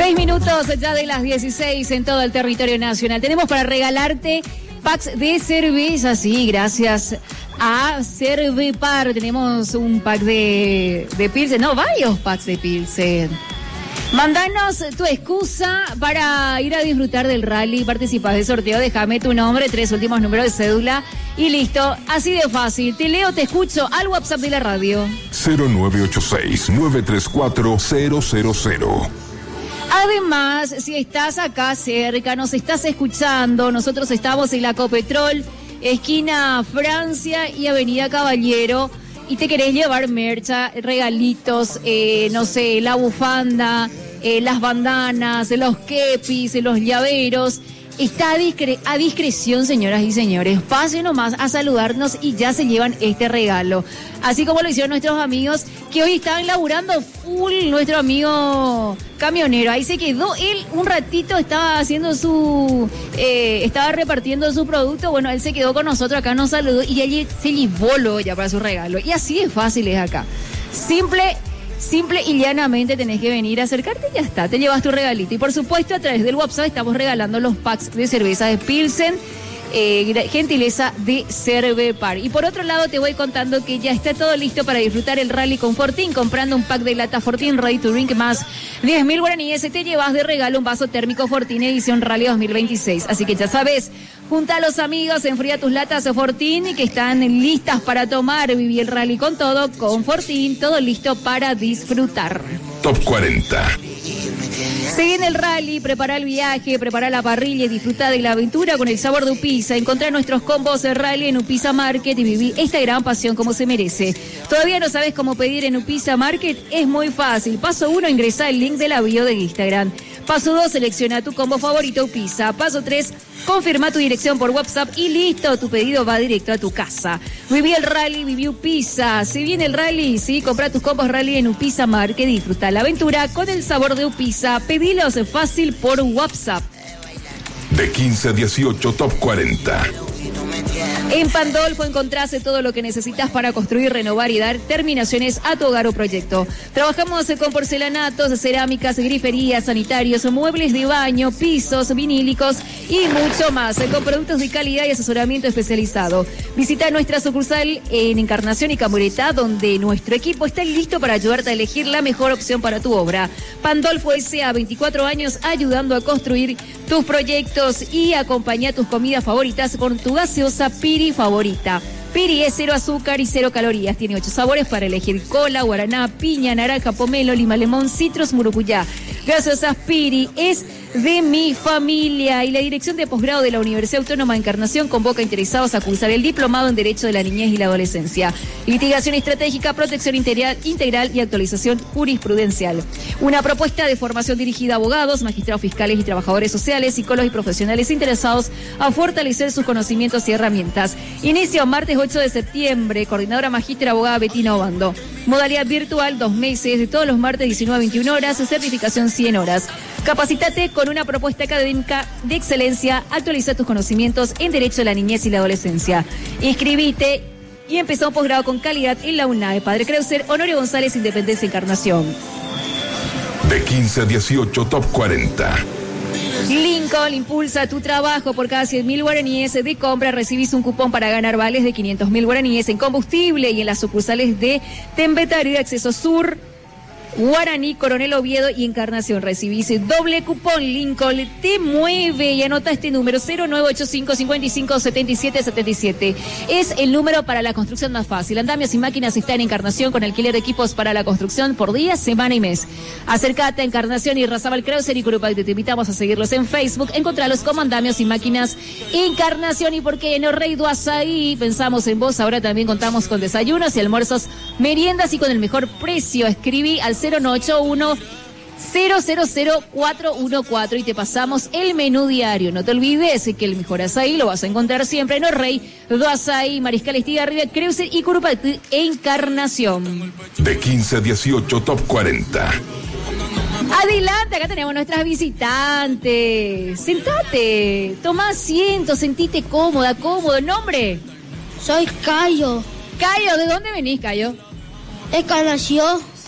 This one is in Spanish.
6 minutos ya de las 16 en todo el territorio nacional. Tenemos para regalarte packs de cerveza, sí, gracias a Cervepar. Tenemos un pack de Pilsen, no, varios packs de Pilsen. Mandanos tu excusa para ir a disfrutar del rally, participás del sorteo, déjame tu nombre, 3 últimos números de cédula y listo, así de fácil. Te leo, te escucho al WhatsApp de la radio. 0986-934-000. Además, si estás acá cerca, nos estás escuchando, nosotros estamos en la Copetrol, esquina Francia y Avenida Caballero, y te querés llevar mercha, regalitos, no sé, la bufanda, las bandanas, los kepis, los llaveros. Está a discreción, señoras y señores. Pasen nomás a saludarnos y ya se llevan este regalo. Así como lo hicieron nuestros amigos que hoy estaban laburando full, nuestro amigo camionero. Ahí se quedó él un ratito, estaba haciendo estaba repartiendo su producto. Bueno, él se quedó con nosotros acá, nos saludó y allí se llevó luego ya para su regalo. Y así de fácil es acá. Simple y llanamente tenés que venir a acercarte y ya está, te llevas tu regalito. Y por supuesto a través del WhatsApp estamos regalando los packs de cerveza de Pilsen, gentileza de Cervepar. Y por otro lado te voy contando que ya está todo listo para disfrutar el rally con Fortín. Comprando un pack de lata Fortín Ready to Drink más 10.000 guaraníes, te llevas de regalo un vaso térmico Fortín edición Rally 2026. Así que ya sabes, junta a los amigos, enfría tus latas de Fortín que están listas para tomar. Viví el rally con todo, con Fortín, todo listo para disfrutar. Top 40. Seguí en el rally, prepara el viaje, prepara la parrilla y disfruta de la aventura con el sabor de Upisa. Encontrá nuestros combos de rally en Upisa Market y viví esta gran pasión como se merece. ¿Todavía no sabes cómo pedir en Upisa Market? Es muy fácil. Paso 1, ingresá el link de la bio de Instagram. Paso 2, selecciona tu combo favorito Upisa. Paso 3, confirma tu dirección por WhatsApp y listo, tu pedido va directo a tu casa. Viví el rally, viví Upisa. Si viene el rally, sí, compra tus combos rally en Upisa Market y disfruta la aventura con el sabor de Upisa. Pedilos fácil por WhatsApp. De 15 a 18, Top 40. En Pandolfo encontrás todo lo que necesitas para construir, renovar y dar terminaciones a tu hogar o proyecto. Trabajamos con porcelanatos, cerámicas, griferías, sanitarios, muebles de baño, pisos, vinílicos y mucho más. Con productos de calidad y asesoramiento especializado. Visita nuestra sucursal en Encarnación y Camuretá, donde nuestro equipo está listo para ayudarte a elegir la mejor opción para tu obra. Pandolfo S.A., 24 años ayudando a construir tus proyectos y acompaña tus comidas favoritas con tu gaseosa Piri favorita. Piri es 0 azúcar y 0 calorías. Tiene 8 sabores para elegir: cola, guaraná, piña, naranja, pomelo, lima, limón, citrus, murucuyá. Gaseosas Piri es de mi familia. Y la Dirección de Posgrado de la Universidad Autónoma de Encarnación convoca a interesados a cursar el diplomado en Derecho de la Niñez y la Adolescencia. Litigación estratégica, protección integral y actualización jurisprudencial. Una propuesta de formación dirigida a abogados, magistrados fiscales y trabajadores sociales, psicólogos y profesionales interesados a fortalecer sus conocimientos y herramientas. Inicio martes 8 de septiembre. Coordinadora magíster abogada Betina Obando. Modalidad virtual, 2 meses, de todos los martes 19 a 21 horas, certificación 100 horas. Capacítate con una propuesta académica de excelencia, actualiza tus conocimientos en Derecho de la Niñez y la Adolescencia. Inscribite y empezá un posgrado con calidad en la UNAE. Padre Creuser, Honorio González, Independencia Encarnación. De 15 a 18, Top 40. Lincoln impulsa tu trabajo. Por cada 100.000 guaraníes de compra recibís un cupón para ganar vales de 500.000 guaraníes en combustible y en las sucursales de Tembetario y Acceso Sur, Guaraní, Coronel Oviedo y Encarnación. Recibís doble cupón. Lincoln te mueve y anota este número: 0985-55-7777. Es el número para la construcción más fácil. Andamios y Máquinas está en Encarnación con alquiler de equipos para la construcción por día, semana y mes. Acércate a Encarnación y Razabal Creuser y Curupayte. Te invitamos a seguirlos en Facebook. Encontralos como Andamios y Máquinas Encarnación. Y porque en Rey do Azaí pensamos en vos, ahora también contamos con desayunos y almuerzos, meriendas y con el mejor precio. Escribí al 091-000-414 y te pasamos el menú diario. No te olvides que el mejor azaí lo vas a encontrar siempre en Rey do Azaí, Mariscal Estigarribia, Creuser y Curupaytí, Encarnación. De 15 a 18, Top 40. Adelante, acá tenemos nuestras visitantes. Sentate, toma asiento, sentite cómoda, cómodo. ¿Nombre? Soy Cayo. Cayo, ¿de dónde venís, Cayo? Encarnación.